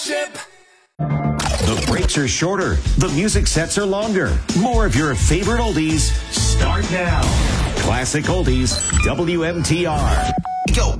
The breaks are shorter. The music sets are longer. More of your favorite oldies start now. Classic Oldies, WMTR.